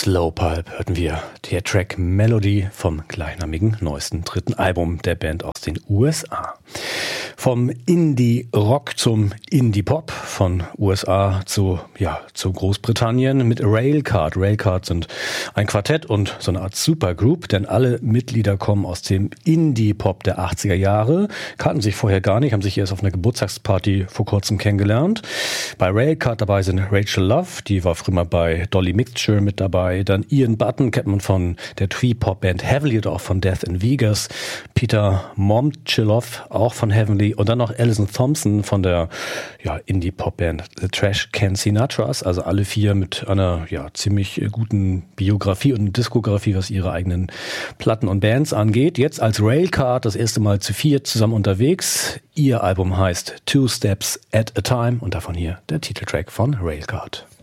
Slow Pulp hörten wir der Track Melody vom gleichnamigen neuesten dritten Album der Band aus den USA. Vom Indie-Rock zum Indie-Pop, von USA zu Großbritannien mit Railcard. Railcard sind ein Quartett und so eine Art Supergroup, denn alle Mitglieder kommen aus dem Indie-Pop der 80er Jahre, kannten sich vorher gar nicht, haben sich erst auf einer Geburtstagsparty vor kurzem kennengelernt. Bei Railcard dabei sind Rachel Love, die war früher mal bei Dolly Mixture mit dabei, dann Ian Button, kennt man von der Twee-Pop-Band Heavenly oder auch von Death in Vegas, Peter Momchilov, auch von Heavenly, und dann noch Alison Thompson von der Indie-Pop-Band The Trash Can Sinatras, also alle vier mit einer ziemlich guten Biografie und Diskografie, was ihre eigenen Platten und Bands angeht. Jetzt als Railcard das erste Mal zu viert zusammen unterwegs. Ihr Album heißt Two Steps at a Time und davon hier der Titeltrack von Railcard.